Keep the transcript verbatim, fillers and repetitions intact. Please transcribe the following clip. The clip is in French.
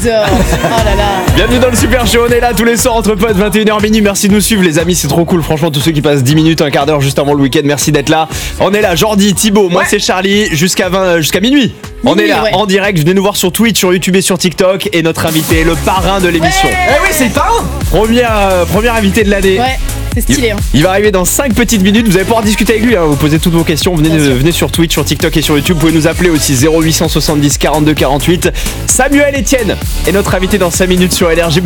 j'adore. Oh là là. Bienvenue dans le Super Show, on est là tous les soirs entre potes, vingt et une heures minuit. Merci de nous suivre les amis, c'est trop cool. Franchement, tous ceux qui passent dix minutes, un quart d'heure juste avant le week-end, merci d'être là. On est là, Jordi, Thibaut, moi Ouais. c'est Charlie, jusqu'à vingt, jusqu'à minuit. On Minuit, est là ouais. en direct, venez nous voir sur Twitch, sur YouTube et sur TikTok. Et notre invité, le parrain de l'émission. Ouais. Eh oui, c'est le parrain. Premier, euh, premier invité de l'année. Ouais, c'est stylé. Hein. Il va arriver dans cinq petites minutes, vous allez pouvoir discuter avec lui, hein, vous posez toutes vos questions, venez, Bien sûr. venez sur Twitch, sur TikTok et sur YouTube, vous pouvez nous appeler aussi zéro huit cent soixante-dix quarante-deux quarante-huit. Samuel Etienne est notre invité dans cinq minutes sur L R J.